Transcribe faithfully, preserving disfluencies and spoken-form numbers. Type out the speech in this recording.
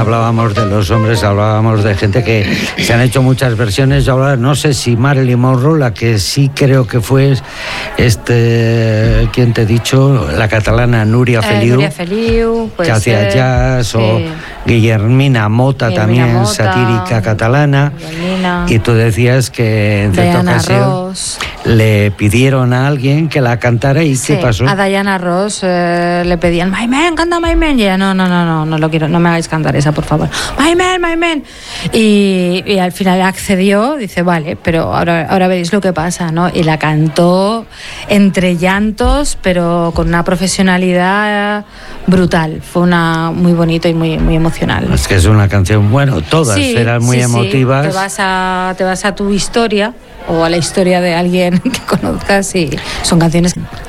hablábamos de los hombres, hablábamos de gente que se han hecho muchas versiones. Yo hablaba, no sé si Marilyn Monroe, la que sí creo que fue, este, ¿quién te he dicho? La catalana Núria Feliu, eh, Núria Feliu que hacía ser, jazz, sí. O Guillermina Mota, Guillermina también, Mota, satírica catalana. Guillermina. Y tú decías que en cierta ocasión Ross. le pidieron a alguien que la cantara y sí, ¿qué pasó? A Diana Ross eh, le pedían, My Man, canta My Man. Y ella, no, no, no, no, no lo quiero, no me hagáis cantar esa, por favor. My Man, My Man. Y, y al final accedió, dice, vale, pero ahora, ahora veréis lo que pasa, ¿no? Y la cantó entre llantos, pero con una profesionalidad brutal. Fue una muy bonito y muy, muy emocional. Es que es una canción, bueno, todas sí, eran muy sí, emotivas. Sí. Te vas a, te vas a tu historia o a la historia de alguien que conozcas y son canciones